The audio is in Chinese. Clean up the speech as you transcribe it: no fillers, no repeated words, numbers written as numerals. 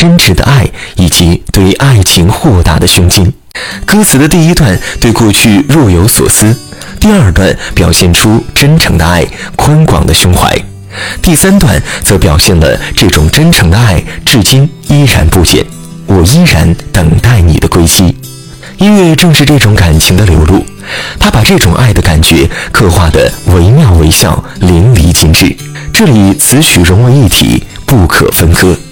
真挚的爱以及对爱情豁达的胸襟。歌词的第一段对过去若有所思，第二段表现出真诚的爱、宽广的胸怀，第三段则表现了这种真诚的爱至今依然不减，我依然等待你的归期。音乐正是这种感情的流露，它把这种爱的感觉刻画得惟妙惟肖、淋漓尽致。这里词曲融为一体，不可分割。